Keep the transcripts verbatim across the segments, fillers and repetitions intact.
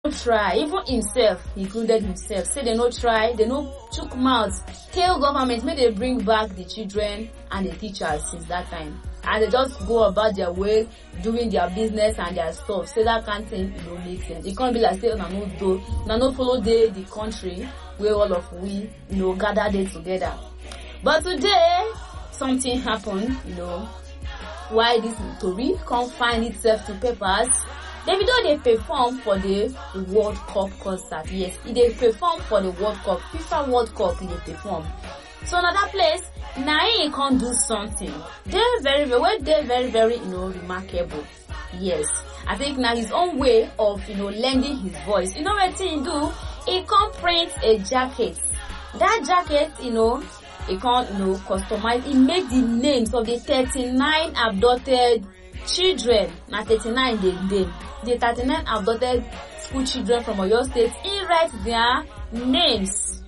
try. Even himself, he included himself. Say they no try, they no chook mouths. Tell government, may they bring back the children and the teachers since that time. And they just go about their way, doing their business and their stuff. Say that kind of thing, it don't make sense. It can't be like, say, no, no, do, no, no follow the, the country where all of we, you know, gather there together. But today, something happened, you know, why this story can't find itself to papers. Davido they perform for the World Cup concert. Yes, they perform for the World Cup, FIFA World Cup. They perform. So another place, now he can't do something. They're very, very, they're very, very, you know, remarkable. Yes, I think now his own way of, you know, lending his voice. You know what he do? He can't print a jacket. That jacket, you know, he can't, you know, customize. He made the names of the thirty-nine abducted children. Now thirty-nine they name. The thirty-nine abducted school children from Oyo State. He writes their names.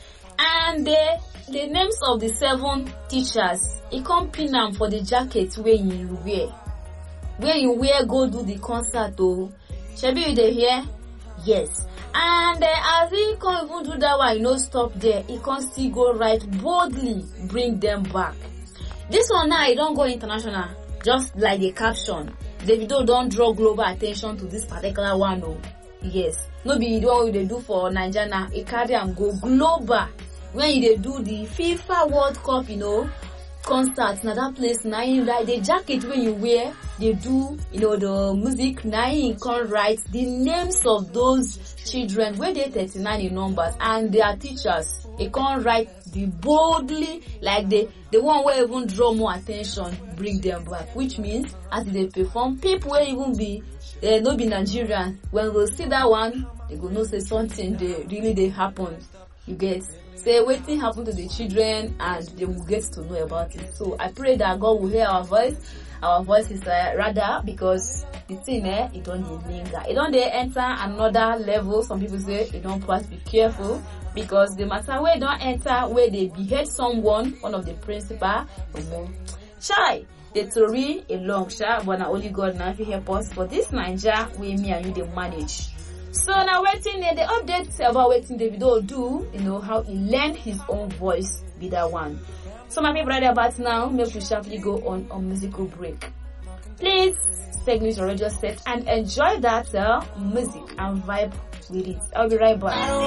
And the the names of the seven teachers. He can't pin them for the jacket where you wear. Where you wear go do the concert oh. Shebi you dey hear? Yes. And uh, as he can't even do that one, you know, stop there. He can't still go right boldly, bring them back. This one now, he don't go international. Just like the caption, Davido don't draw global attention to this particular one. Oh, yes. No be the one they do for Nigeria. He carry and go global. When they do the FIFA World Cup, you know, concert, now that place, now you like the jacket when you wear, they do, you know, the music, now you can write the names of those children where they thirty-nine in numbers and their teachers. They can't write the boldly, like the, the one where even draw more attention, bring them back, which means as they perform, people will even be, uh, not be Nigerian. When we see that one, they go know say something they really they happen. You get say waiting happen to the children and they will get to know about it. So I pray that God will hear our voice. Our voice is uh, rather because the thing eh, it don't linger. It don't they enter another level. Some people say it don't pass. Be careful because the matter where don't enter where they behead someone, one of the principal. Shy. The story a long shot, but not only God now if you help us. But this Niger, we me and you they manage. So now waiting uh, the updates about waiting Davido do, you know, how he learned his own voice be that one. So my people right about now, make we sharply go on a musical break. Please stay with your radio set and enjoy that uh, music and vibe with it. I'll be right back.